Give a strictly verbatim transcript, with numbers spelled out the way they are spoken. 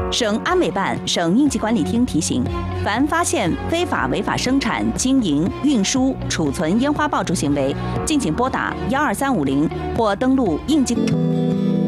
省安委办、省应急管理厅提醒：凡发现非法违法生产、经营、运输、储存烟花爆竹行为，敬请拨打幺二三五零或登录应急。